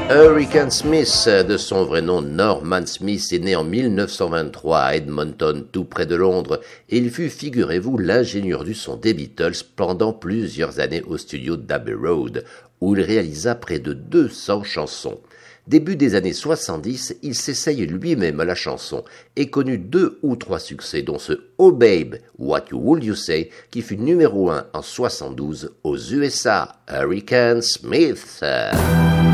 Hurricane Smith, de son vrai nom Norman Smith, est né en 1923 à Edmonton, tout près de Londres, et il fut, figurez-vous, l'ingénieur du son des Beatles pendant plusieurs années au studio d'Abbey Road, où il réalisa près de 200 chansons. Début des années 70, il s'essaye lui-même à la chanson et connut 2 ou 3 succès, dont ce Oh Babe, What Would You Say, qui fut numéro 1 en 72 aux USA. Hurricane Smith.